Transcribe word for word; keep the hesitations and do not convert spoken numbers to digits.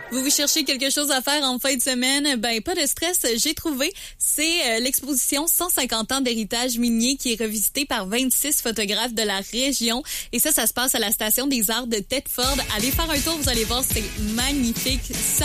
Vous vous cherchez quelque chose à faire en fin de semaine? Ben, pas de stress, j'ai trouvé. C'est euh, l'exposition cent cinquante ans d'héritage minier qui est revisitée par vingt-six photographes de la région. Et ça, ça se passe à la station des arts de Thetford. Allez faire un tour, vous allez voir, c'est magnifique. Ça